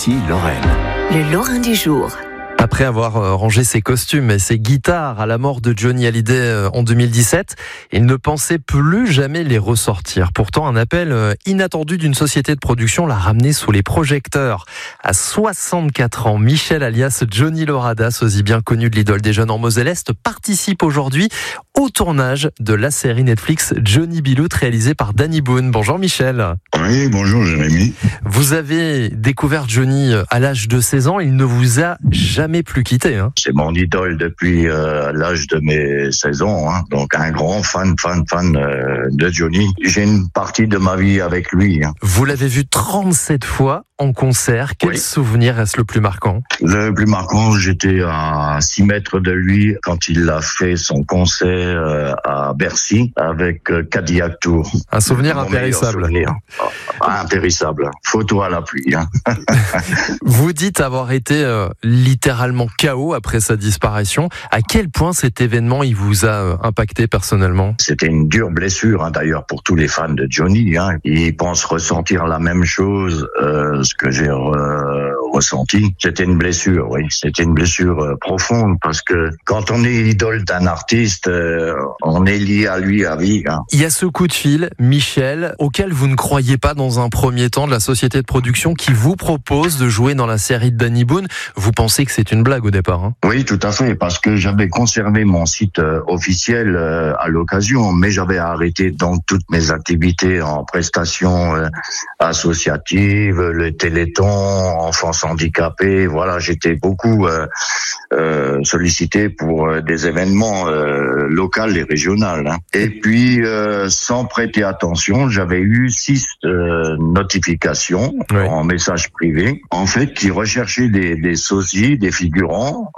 Ici Lorraine. Le Lorrain du jour. Après avoir rangé ses costumes et ses guitares à la mort de Johnny Hallyday en 2017, il ne pensait plus jamais les ressortir. Pourtant, un appel inattendu d'une société de production l'a ramené sous les projecteurs. À 64 ans, Michel alias Johnny Lorada, sosie bien connu de l'idole des jeunes en Moselle-Est, participe aujourd'hui au tournage de la série Netflix Johnny B. Loot réalisée par Danny Boone. Bonjour Michel. Oui, bonjour Jérémy. Vous avez découvert Johnny à l'âge de 16 ans, il ne vous a jamais plus quitté. C'est mon idole depuis l'âge de mes 16 ans, donc un grand fan de Johnny. J'ai une partie de ma vie avec lui. Vous l'avez vu 37 fois en concert. Quel souvenir reste le plus marquant? Le plus marquant, j'étais à 6 mètres de lui quand il a fait son concert à Bercy avec Cadillac Tour. Un souvenir impérissable. Impérissable. Photo à l'appui. Vous dites avoir été littéralement KO après sa disparition. À quel point cet événement il vous a impacté personnellement? C'était une dure blessure d'ailleurs pour tous les fans de Johnny. Ils pensent ressentir la même chose, ce que j'ai ressenti. C'était une blessure, oui. C'était une blessure profonde parce que quand on est idole d'un artiste, on est lié à lui à vie. Il y a ce coup de fil, Michel, auquel vous ne croyez pas dans un premier temps, de la société de production qui vous propose de jouer dans la série de Danny Boone. Vous pensez que c'est une blague au départ, Oui, tout à fait, parce que j'avais conservé mon site officiel à l'occasion, mais j'avais arrêté donc toutes mes activités en prestations associatives, le Téléthon, enfance handicapés, voilà, j'étais beaucoup sollicité pour des événements locaux et régionaux. Et puis, sans prêter attention, j'avais eu 6 notifications en message privé, en fait, qui recherchaient des sosies, des figurants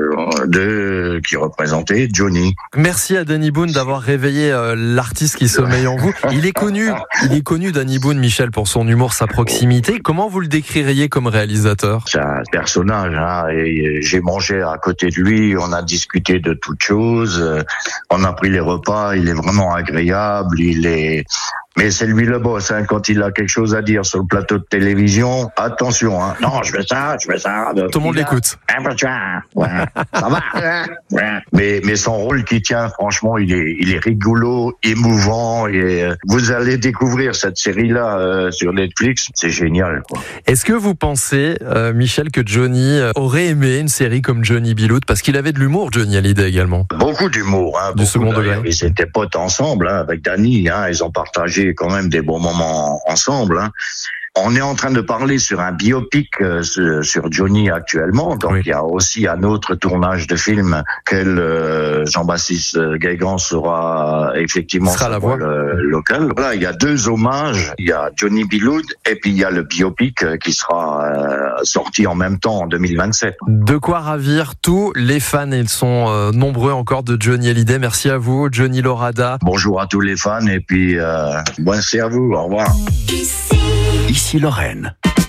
qui représentaient Johnny. Merci à Danny Boone d'avoir réveillé l'artiste qui sommeille en vous. Il est connu Danny Boone, Michel, pour son humour, sa proximité. Comment vous le décririez comme réalisateur? C'est un personnage, et j'ai mangé à côté de lui, on a discuté de toutes choses, on a pris les repas, il est vraiment agréable, mais c'est lui le boss, quand il a quelque chose à dire sur le plateau de télévision, attention, non, je fais ça. Tout le monde l'écoute. Ça va. Mais son rôle qui tient, franchement, il est rigolo, émouvant, et vous allez découvrir cette série-là sur Netflix, c'est génial, quoi. Est-ce que vous pensez, Michel, que Johnny aurait aimé une série comme Johnny B. Loot, parce qu'il avait de l'humour, Johnny Hallyday également? Beaucoup d'humour, du second degré. Ils étaient potes ensemble, avec Danny, ils ont partagé quand même des bons moments ensemble. On est en train de parler sur un biopic sur Johnny actuellement, donc il y a aussi un autre tournage de film que Jean-Baptiste Guégan sera effectivement sur le voix local. Voilà, il y a 2 hommages, il y a Johnny B. Loot et puis il y a le biopic qui sera sorti en même temps en 2027. De quoi ravir tous les fans, ils sont nombreux encore de Johnny Hallyday. Merci à vous, Johnny Lorada. Bonjour à tous les fans et puis merci à vous, au revoir. Ici Lorraine.